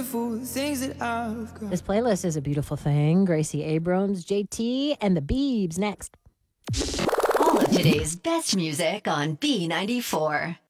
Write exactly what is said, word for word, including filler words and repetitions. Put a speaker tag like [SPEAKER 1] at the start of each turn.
[SPEAKER 1] beautiful things that I've got.
[SPEAKER 2] This playlist is a beautiful thing. Gracie Abrams, J T, and the Biebs next.
[SPEAKER 3] All of today's best music on B ninety-four.